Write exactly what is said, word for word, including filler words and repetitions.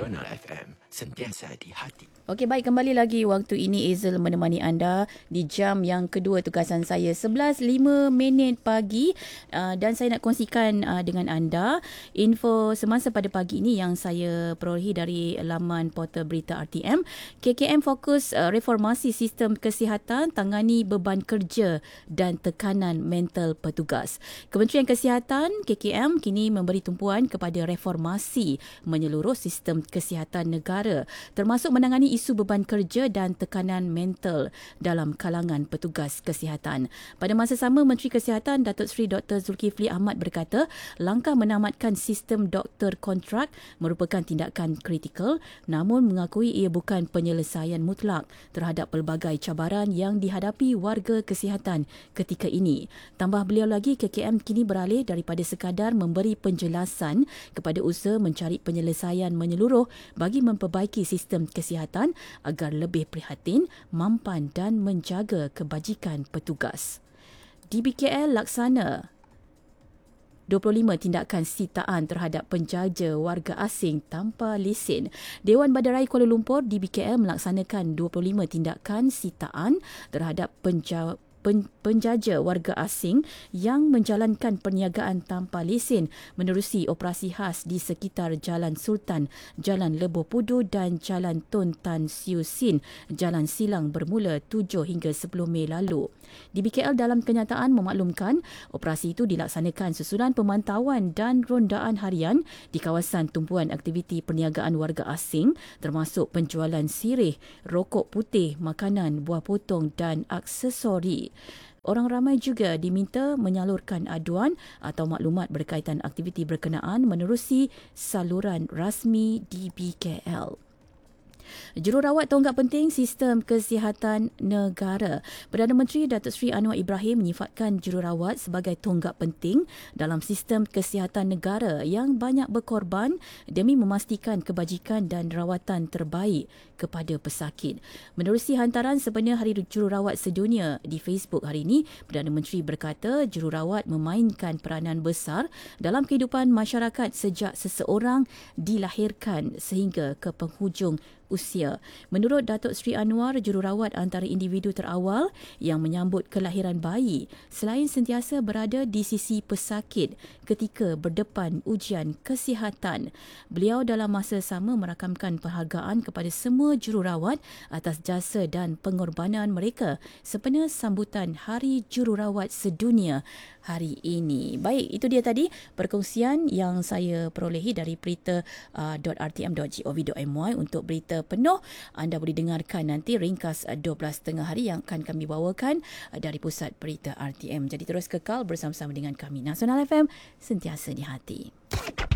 Nasional F M, sentiasa di hati. Okey, baik, kembali lagi waktu ini Hazel menemani anda di jam yang kedua tugasan saya sebelas lima minit pagi, uh, dan saya nak kongsikan uh, dengan anda info semasa pada pagi ini yang saya perolehi dari laman portal berita R T M. K K M fokus uh, reformasi sistem kesihatan, tangani beban kerja dan tekanan mental petugas. Kementerian Kesihatan K K M kini memberi tumpuan kepada reformasi menyeluruh sistem kesihatan negara, termasuk menangani isu beban kerja dan tekanan mental dalam kalangan petugas kesihatan. Pada masa sama, Menteri Kesihatan Datuk Seri Doktor Zulkifli Ahmad berkata, langkah menamatkan sistem doktor kontrak merupakan tindakan kritikal, namun mengakui ia bukan penyelesaian mutlak terhadap pelbagai cabaran yang dihadapi warga kesihatan ketika ini. Tambah beliau lagi, K K M kini beralih daripada sekadar memberi penjelasan kepada usaha mencari penyelesaian menyeluruh bagi memperbaiki sistem kesihatan agar lebih prihatin, mampan dan menjaga kebajikan petugas. D B K L laksana dua puluh lima tindakan sitaan terhadap penjaja warga asing tanpa lesen. Dewan Bandaraya Kuala Lumpur D B K L melaksanakan dua puluh lima tindakan sitaan terhadap penjaja penjaja warga asing yang menjalankan perniagaan tanpa lesen menerusi operasi khas di sekitar Jalan Sultan, Jalan Leboh Pudu dan Jalan Tun Tan Siew Sin, Jalan Silang bermula tujuh hingga sepuluh Mei lalu. D B K L dalam kenyataan memaklumkan operasi itu dilaksanakan susulan pemantauan dan rondaan harian di kawasan tumpuan aktiviti perniagaan warga asing termasuk penjualan sirih, rokok putih, makanan, buah potong dan aksesori. Orang ramai juga diminta menyalurkan aduan atau maklumat berkaitan aktiviti berkenaan menerusi saluran rasmi D B K L. Jururawat tonggak penting sistem kesihatan negara. Perdana Menteri Datuk Seri Anwar Ibrahim menyifatkan jururawat sebagai tonggak penting dalam sistem kesihatan negara yang banyak berkorban demi memastikan kebajikan dan rawatan terbaik kepada pesakit. Menerusi hantaran sebenar Hari Jururawat Sedunia di Facebook hari ini, Perdana Menteri berkata jururawat memainkan peranan besar dalam kehidupan masyarakat sejak seseorang dilahirkan sehingga ke penghujung usia. Menurut Datuk Seri Anwar, jururawat antara individu terawal yang menyambut kelahiran bayi selain sentiasa berada di sisi pesakit ketika berdepan ujian kesihatan. Beliau dalam masa sama merakamkan penghargaan kepada semua jururawat atas jasa dan pengorbanan mereka sempena sambutan Hari Jururawat Sedunia hari ini. Baik, itu dia tadi perkongsian yang saya perolehi dari berita uh, .r t m dot gov dot m y. Untuk berita penuh anda boleh dengarkan nanti ringkas uh, dua belas tiga puluh hari yang akan kami bawakan uh, dari pusat berita R T M. Jadi terus kekal bersama-sama dengan kami. Nasional F M, sentiasa di hati.